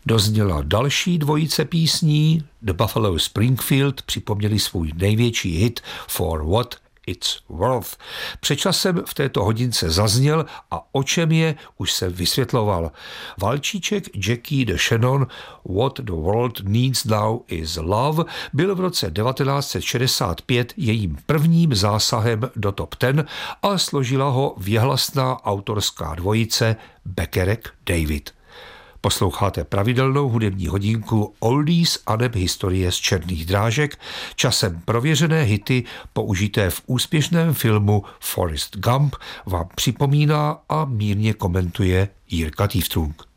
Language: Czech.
Dozněla další dvojice písní. The Buffalo Springfield připomněli svůj největší hit For What It's Worth. Před časem v této hodince zazněl a o čem je, už se vysvětloval. Valčíček Jackie DeShannon What the World Needs Now is Love byl v roce 1965 jejím prvním zásahem do top 10 a složila ho věhlasná autorská dvojice Beckerek-David. Posloucháte pravidelnou hudební hodinku Oldies aneb historie z černých drážek, časem prověřené hity použité v úspěšném filmu Forrest Gump vám připomíná a mírně komentuje Jirka Tývtrunk.